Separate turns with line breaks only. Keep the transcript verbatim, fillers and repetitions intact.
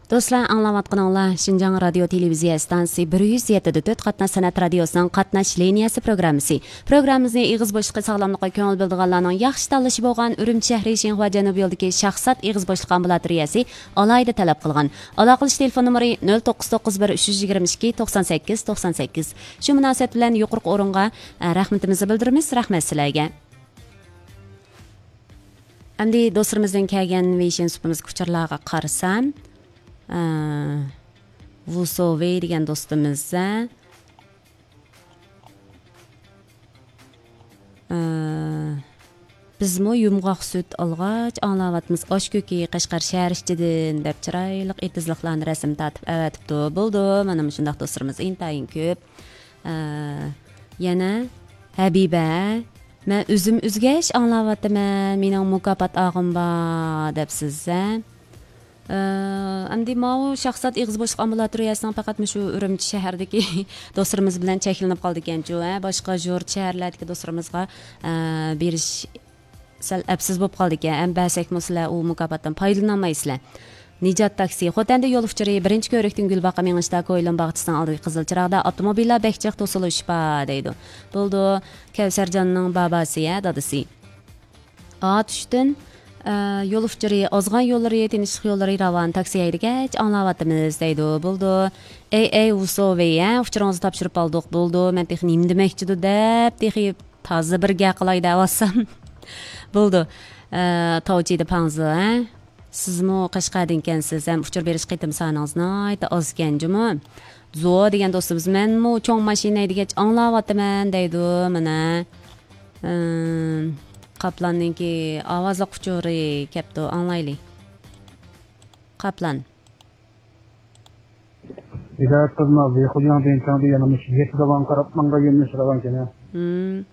Dostlar, anlavatqanыңlar Şinjan Radio Televiziya stansiya bir yuz yetti dört qatnaş sanat radiosining qatnaş liniyasi programmasi. Programmamizni ig'iz bo'shliqi sog'lomlikqa ko'ngil bildirganlarning yaxshi tanlashi bo'lgan Urumchi shahri Shinhua Janubiy yo'lidagi shaxsat ig'iz bo'shliqi ambulatoriyasi alayda talab qilgan. Aloqalash telefon nomeri nol to'qqiz to'qqiz bir uch yuz yigirma ikki to'qson sakkiz to'qson sakkiz. Shu munosabat bilan yuqorqi o'ringa rahmatimizni bildiramiz. Rahmat sizlarga. Endi do'stlarimizdan kelgan Vision supimiz kucharlarga qarasam, Vusovey degan do'stimizga bizmi yumg'oq sut olg'ach anglavatmiz oshko'ki Qashqar shahar ichidan deb chiroyli etizliqlarni rasm tatib avatibdi. Bo'ldi, mana shunday do'stlarimiz intayin ko'p. Yana Habiba, men o'zim o'zgash anglavatman, mening mukofot og'im bor deb sizga. Endi mau shaxsat ig'iz bo'shliq ambulatoriyasining faqat shu Urumchi shahardagi do'stlarimiz bilan cheklanib qoldi ekan-ku, boshqa jo'r shaharlardagi do'stlarimizga berish sal absiz bo'lib qoldi ekan. Ham basakmi sizlar u mukofotdan foydalanmaysizlar. Nijot taksi Xotanda yo'l uchiri birinchi ko'rikdan Gulbaqa Mengishda Ko'ylon bog'chisining oldida Qizilchiroqda avtomobillar bekchiq to'silish bor deydi. Bo'ldi, Kavsarjonning babasi ya dadasi. Ot tushdan yo'l uchiri ozg'an yo'llari, tinchlik yo'llari ravon taksi haydagach anglavatimiz deydi. Bo'ldi. Ey ey Vusovey, uchiringizni topshirib oldik. Bo'ldi. Men texnik nim demoqchidim deb texnik toza bir gap qilay deb olsam. Bo'ldi. Tovchida panzi, ha? Sizmi Qashqardan ekansiz, ham uchir berish qitim sanoqni ayta ozganjimi? Zo degan do'stimiz menmi cho'ng mashina haydagach anglavatman deydi. Mana Qaplanninki ovozli quchuri kepti, anglaylik. Qaplan.
Ida tuzma ve xo'jayin tenchandi yana mush yetti davan qarab manga yemish ravan kana.
Hmm.